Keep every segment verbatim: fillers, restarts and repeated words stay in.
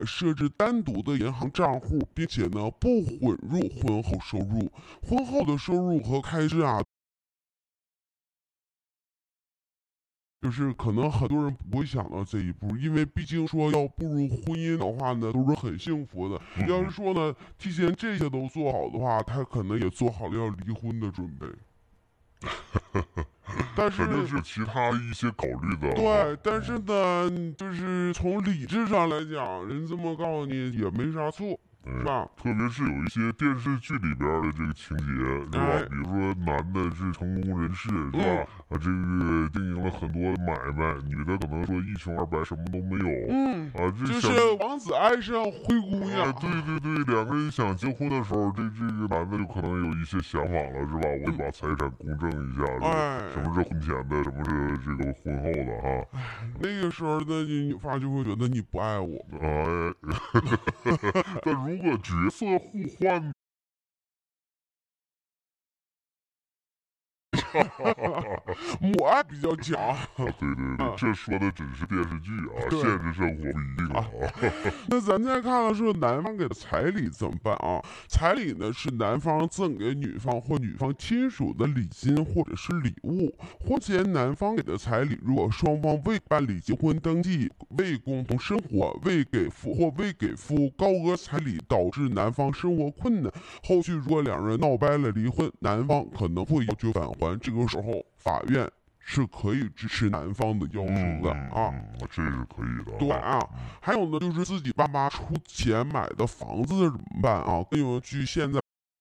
设置单独的银行账户，并且呢不混入婚后收入。婚后的收入和开支啊，就是可能很多人不会想到这一步，因为毕竟说要步入婚姻的话呢，都是很幸福的。要是说呢，提前这些都做好的话，他可能也做好了要离婚的准备。但是肯定是其他一些考虑的。 对，但是呢，就是从理智上来讲，人这么告诉你也没啥错。是吧？ 特别是有一些电视剧里边的这个情节，是吧？ 哎、 比如说男的是成功人士，是吧？ 嗯、 啊，这个经营了很多买卖，女的可能说一穷二白，什么都没有。 嗯， 啊，这就是王子爱上灰姑娘。 啊、对对对，两个人想结婚的时候，这这个男的就可能有一些想法了，是吧？我得把财产公证一下， 哎， 什么是婚前的，什么是这个婚后的啊？ 那个时候的女方就会觉得你不爱我。 哎，但如果角色互换。 母爱比较强。 啊，对对对，这说的只是电视剧啊，现实生活不一定啊。 那咱再看了说男方给的彩礼怎么办啊？彩礼呢是男方赠给女方或女方亲属的礼金或者是礼物。婚前男方给的彩礼，如果双方未办理结婚登记、未共同生活、未给付或未给付高额彩礼，导致男方生活困难，后续如果两人闹掰了离婚，男方可能会要求返还。这个时候法院是可以支持男方的要求的啊， 嗯嗯、这是可以的。 对啊，还有呢，就是自己爸妈出钱买的房子怎么办啊？根据现在，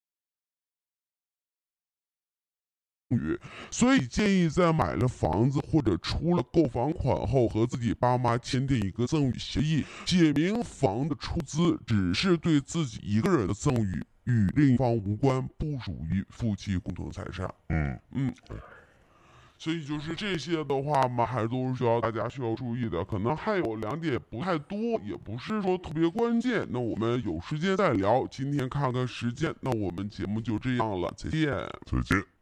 所以建议在买了房子或者出了购房款后，和自己爸妈签订一个赠与协议，写明房的出资只是对自己一个人的赠与，与另一方无关，不属于夫妻共同财产。 嗯嗯。所以就是这些的话嘛，还都是需要大家需要注意的。可能还有两点不太多，也不是说特别关键。那我们有时间再聊。今天看看时间，那我们节目就这样了，再见。 再见。